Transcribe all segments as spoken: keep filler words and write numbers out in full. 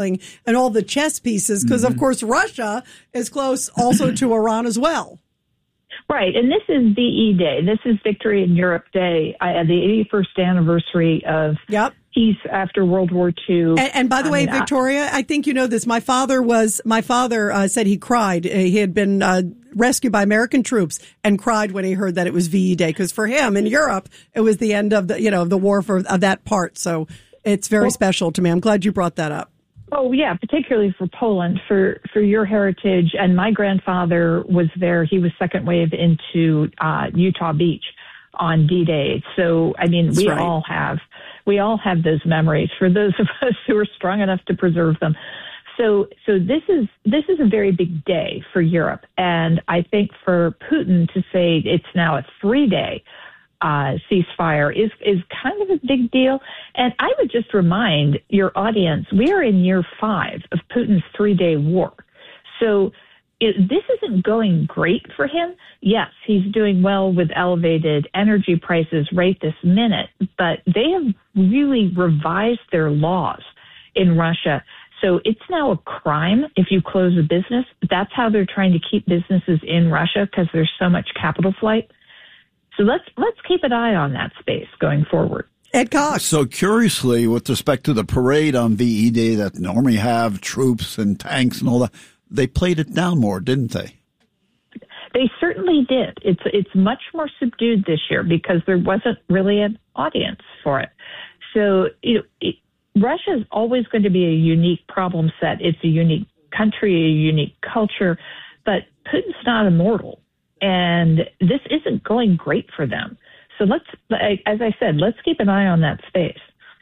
and all the chess pieces, because, mm-hmm. of course, Russia is close also to Iran as well. Right, and this is V E Day. This is Victory in Europe Day, uh, the eighty-first anniversary of yep. peace after World War Two. And, and by the I way, mean, Victoria, I, I think you know this. My father was. My father uh, said he cried. He had been uh, rescued by American troops and cried when he heard that it was V E Day, because for him in Europe it was the end of the you know the war for of that part. So it's very well, special to me. I'm glad you brought that up. Oh, yeah, particularly for Poland, for, for your heritage. And my grandfather was there. He was second wave into uh, Utah Beach on D-Day. So, I mean, That's we right. all have we all have those memories for those of us who are strong enough to preserve them. So so this is this is a very big day for Europe. And I think for Putin to say it's now a three-day Uh, ceasefire is is kind of a big deal. And I would just remind your audience, we are in year five of Putin's three-day war. So it, this isn't going great for him. Yes, he's doing well with elevated energy prices right this minute, but they have really revised their laws in Russia. So it's now a crime if you close a business. That's how they're trying to keep businesses in Russia, because there's so much capital flight. So let's let's keep an eye on that space going forward. Ed Cox. So curiously, with respect to the parade on V E Day that normally have troops and tanks and all that, they played it down more, didn't they? They certainly did. It's it's much more subdued this year because there wasn't really an audience for it. So you know, it, Russia is always going to be a unique problem set. It's a unique country, a unique culture, but Putin's not immortal. And this isn't going great for them. So let's, as I said, let's keep an eye on that space.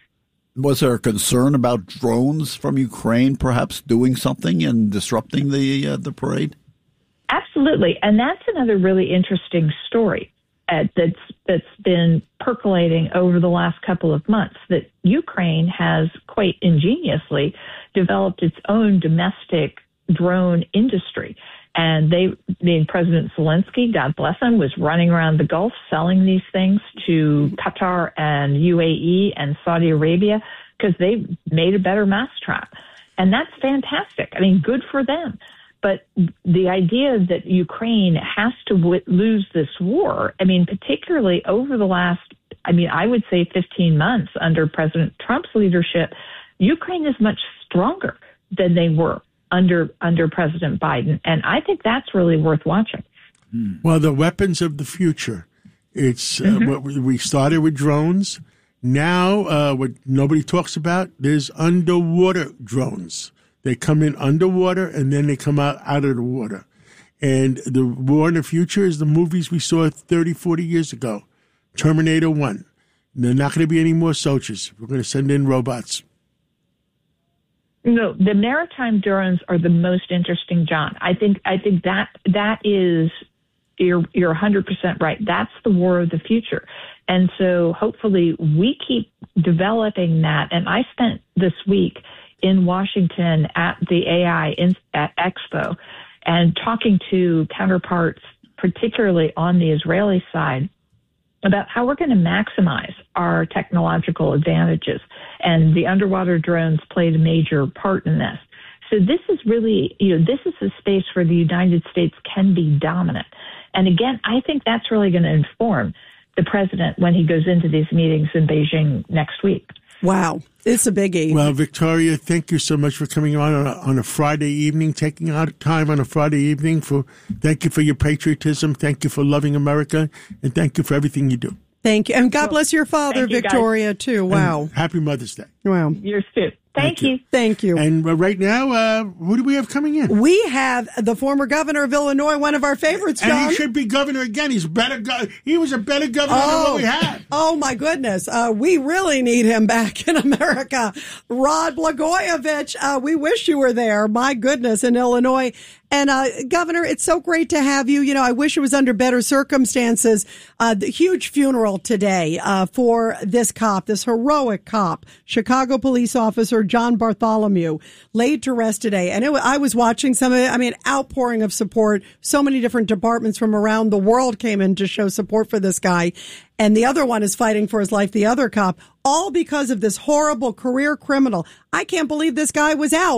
Was there a concern about drones from Ukraine perhaps doing something and disrupting the uh, the parade? Absolutely. And that's another really interesting story uh, that's that's been percolating over the last couple of months, that Ukraine has quite ingeniously developed its own domestic drone industry. And they, being President Zelensky, God bless him, was running around the Gulf selling these things to Qatar and U A E and Saudi Arabia because they made a better mousetrap. And that's fantastic. I mean, good for them. But the idea that Ukraine has to w- lose this war, I mean, particularly over the last, I mean, I would say fifteen months under President Trump's leadership, Ukraine is much stronger than they were under under President Biden. And I think that's really worth watching. Well, the weapons of the future. It's mm-hmm. uh, what we started with drones. Now, uh, what nobody talks about, there's underwater drones. They come in underwater and then they come out, out of the water. And the war in the future is the movies we saw thirty, forty years ago. Terminator one. There are not going to be any more soldiers. We're going to send in robots. No, the maritime drones are the most interesting, John. I think I think that that is you're you're one hundred percent right. That's the war of the future. And so hopefully we keep developing that. And I spent this week in Washington at the A I in, at Expo and talking to counterparts, particularly on the Israeli side, about how we're going to maximize our technological advantages. And the underwater drones played a major part in this. So this is really, you know, this is a space where the United States can be dominant. And again, I think that's really going to inform the president when he goes into these meetings in Beijing next week. Wow. It's a biggie. Well, Victoria, thank you so much for coming on on a, on a Friday evening, taking out time on a Friday evening. For Thank you for your patriotism. Thank you for loving America. And thank you for everything you do. Thank you. And God bless your father, you, Victoria, guys. too. Wow. And happy Mother's Day. Wow. Yours too. Thank, Thank you. you. Thank you. And uh, right now, uh, who do we have coming in? We have the former governor of Illinois, one of our favorites, John. And he should be governor again. He's better. Go- he was a better governor oh. than what we had. Oh, my goodness. Uh, we really need him back in America. Rod Blagojevich, uh, we wish you were there. My goodness, in Illinois. And, uh, Governor, it's so great to have you. You know, I wish it was under better circumstances. Uh, the huge funeral today, uh, for this cop, this heroic cop, Chicago Chicago police officer John Bartholomew, laid to rest today. And it, I was watching some of it. I mean, outpouring of support. So many different departments from around the world came in to show support for this guy. And the other one is fighting for his life, the other cop, all because of this horrible career criminal. I can't believe this guy was out.